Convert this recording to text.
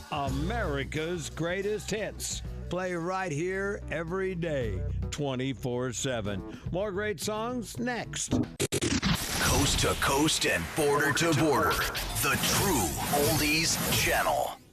America's greatest hits. Play right here every day, 24/7. More great songs next. Coast to coast and border to border. The True Oldies Channel.